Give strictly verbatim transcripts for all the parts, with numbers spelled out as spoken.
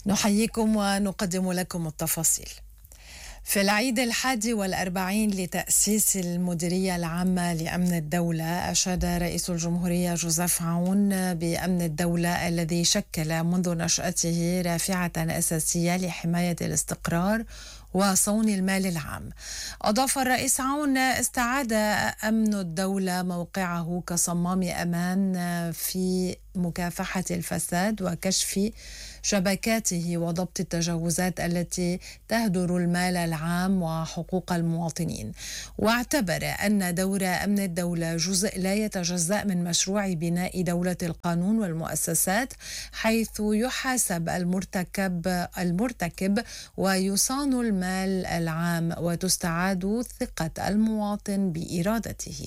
نحييكم ونقدم لكم التفاصيل. في العيد الحادي والأربعين لتأسيس المديرية العامة لأمن الدولة، أشاد رئيس الجمهورية جوزيف عون بأمن الدولة الذي شكل منذ نشأته رافعة أساسية لحماية الاستقرار وصون المال العام. أضاف الرئيس عون: استعاد أمن الدولة موقعه كصمام أمان في مكافحة الفساد وكشف شبكاته وضبط التجاوزات التي تهدر المال العام وحقوق المواطنين. واعتبر أن دور أمن الدولة جزء لا يتجزأ من مشروع بناء دولة القانون والمؤسسات، حيث يحاسب المرتكب المرتكب ويصان المال العام وتستعاد ثقة المواطن بإرادته.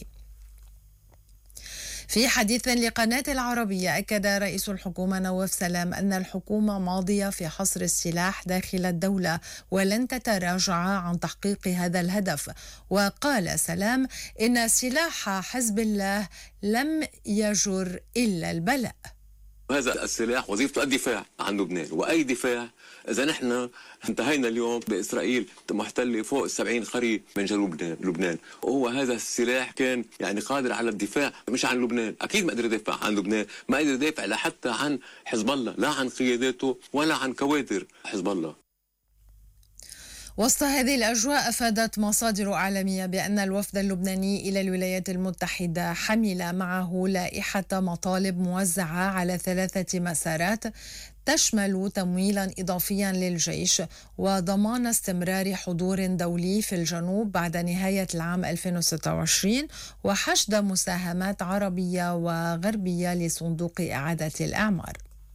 في حديث لقناة العربية، أكد رئيس الحكومة نواف سلام أن الحكومة ماضية في حصر السلاح داخل الدولة ولن تتراجع عن تحقيق هذا الهدف. وقال سلام إن سلاح حزب الله لم يجر إلا البلاء. هذا السلاح وظيفته الدفاع عن لبنان، وأي دفاع إذا نحن انتهينا اليوم بإسرائيل محتلة فوق السبعين قرية من جنوب لبنان، وهو هذا السلاح كان يعني قادر على الدفاع مش عن لبنان. أكيد ما قدر يدافع عن لبنان، ما قدر يدافع لا حتى عن حزب الله، لا عن قياداته ولا عن كوادر حزب الله. وسط هذه الأجواء، أفادت مصادر إعلامية بأن الوفد اللبناني إلى الولايات المتحدة حمل معه لائحة مطالب موزعة على ثلاثة مسارات تشمل تمويلا إضافيا للجيش وضمان استمرار حضور دولي في الجنوب بعد نهاية العام ألفين وستة وعشرين وحشد مساهمات عربية وغربية لصندوق إعادة الأعمار.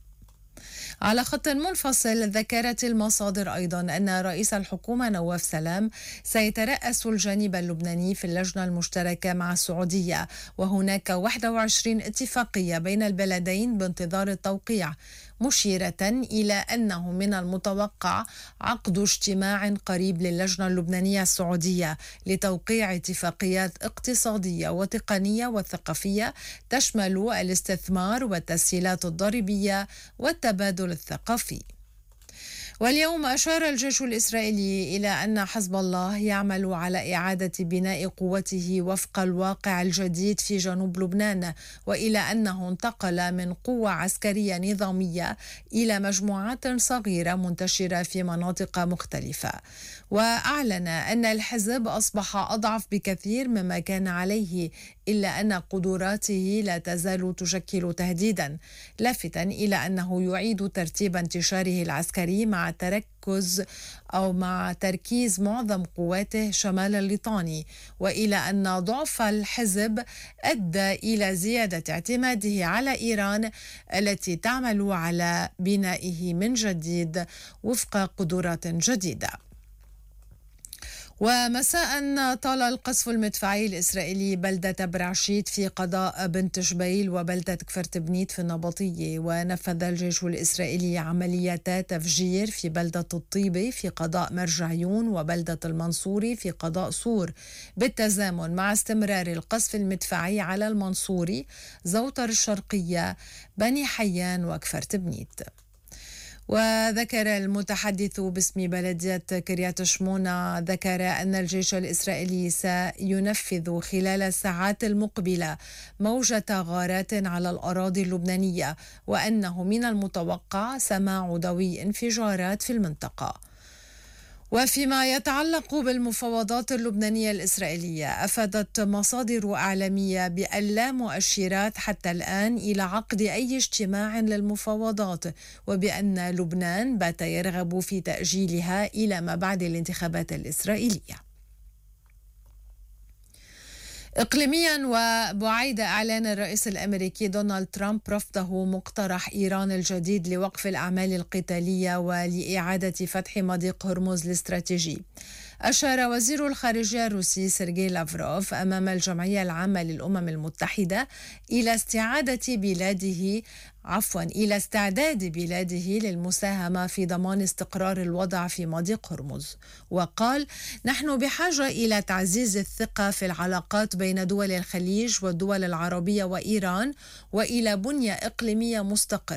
على خط منفصل، ذكرت المصادر أيضا أن رئيس الحكومة نواف سلام سيترأس الجانب اللبناني في اللجنة المشتركة مع السعودية، وهناك واحد وعشرين اتفاقية بين البلدين بانتظار التوقيع، مشيرة إلى أنه من المتوقع عقد اجتماع قريب للجنة اللبنانية السعودية لتوقيع اتفاقيات اقتصادية وتقنية وثقافية تشمل الاستثمار والتسهيلات الضريبية والتبادل الثقافي. واليوم أشار الجيش الإسرائيلي إلى أن حزب الله يعمل على إعادة بناء قوته وفق الواقع الجديد في جنوب لبنان، وإلى أنه انتقل من قوة عسكرية نظامية إلى مجموعات صغيرة منتشرة في مناطق مختلفة. وأعلن أن الحزب أصبح أضعف بكثير مما كان عليه، إلا أن قدراته لا تزال تشكل تهديدا، لافتا إلى أنه يعيد ترتيب انتشاره العسكري مع تركز أو مع تركيز معظم قواته شمال الليطاني، وإلى أن ضعف الحزب أدى إلى زيادة اعتماده على إيران التي تعمل على بنائه من جديد وفق قدرات جديدة. ومساء، طال القصف المدفعي الإسرائيلي بلدة برعشيت في قضاء بنت شبيل وبلدة كفرت بنيت في النبطية، ونفذ الجيش الإسرائيلي عمليات تفجير في بلدة الطيبة في قضاء مرج عيون وبلدة المنصوري في قضاء صور، بالتزامن مع استمرار القصف المدفعي على المنصوري، زوتر الشرقية، بني حيان وكفرت بنيت. وذكر المتحدث باسم بلدية كريات شمونة ذكر أن الجيش الإسرائيلي سينفذ خلال الساعات المقبلة موجة غارات على الأراضي اللبنانية، وأنه من المتوقع سماع دوي انفجارات في المنطقة. وفيما يتعلق بالمفاوضات اللبنانية الإسرائيلية، أفادت مصادر إعلامية بأن لا مؤشرات حتى الآن إلى عقد أي اجتماع للمفاوضات، وبأن لبنان بات يرغب في تأجيلها إلى ما بعد الانتخابات الإسرائيلية. إقليميا، وبعيد إعلان الرئيس الأمريكي دونالد ترامب رفضه مقترح إيران الجديد لوقف الأعمال القتالية ولإعادة فتح مضيق هرمز الاستراتيجي، أشار وزير الخارجية الروسي سيرجي لافروف أمام الجمعية العامة للأمم المتحدة إلى استعادة بلاده عفوا إلى استعداد بلاده للمساهمة في ضمان استقرار الوضع في مضيق هرمز. وقال: نحن بحاجة إلى تعزيز الثقة في العلاقات بين دول الخليج والدول العربية وإيران، وإلى بنية إقليمية مستقرة.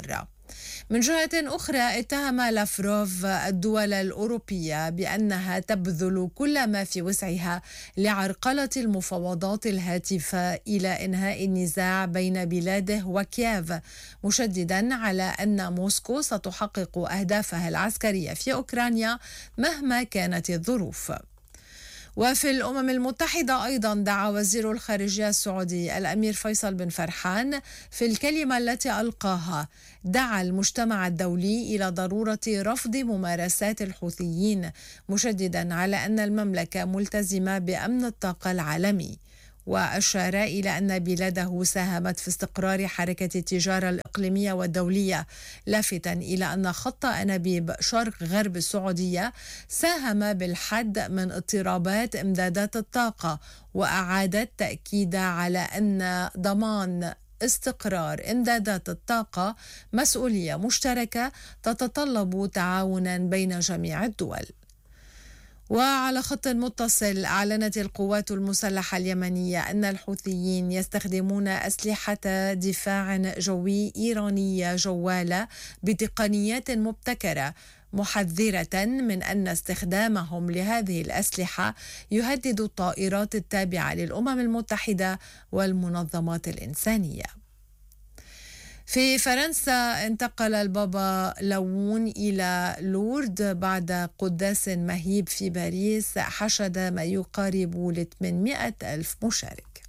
من جهة أخرى اتهم لافروف الدول الأوروبية بأنها تبذل كل ما في وسعها لعرقلة المفاوضات الهاتفة إلى إنهاء النزاع بين بلاده وكييف، مشددا على أن موسكو ستحقق أهدافها العسكرية في أوكرانيا مهما كانت الظروف. وفي الأمم المتحدة أيضا دعا وزير الخارجية السعودي الأمير فيصل بن فرحان في الكلمة التي ألقاها دعا المجتمع الدولي إلى ضرورة رفض ممارسات الحوثيين، مشددا على أن المملكة ملتزمة بأمن الطاقة العالمي. وأشار إلى أن بلاده ساهمت في استقرار حركة التجارة الإقليمية والدولية، لافتا إلى أن خط أنابيب شرق غرب السعودية ساهم بالحد من اضطرابات إمدادات الطاقة، وأعاد التأكيد على أن ضمان استقرار إمدادات الطاقة مسؤولية مشتركة تتطلب تعاونا بين جميع الدول. وعلى خط متصل، أعلنت القوات المسلحة اليمنية أن الحوثيين يستخدمون أسلحة دفاع جوي إيرانية جوالة بتقنيات مبتكرة، محذرة من أن استخدامهم لهذه الأسلحة يهدد الطائرات التابعة للأمم المتحدة والمنظمات الإنسانية. في فرنسا انتقل البابا لوون إلى لورد بعد قداس مهيب في باريس حشد ما يقارب ل ثمانمائة ألف مشارك.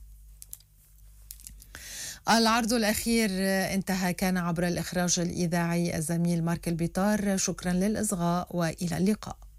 العرض الأخير انتهى كان عبر الإخراج الإذاعي الزميل مارك البيطار. شكرا للإصغاء وإلى اللقاء.